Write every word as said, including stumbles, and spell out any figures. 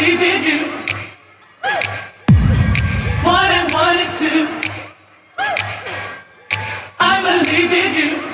believe in you. One and one is two. I believe in you.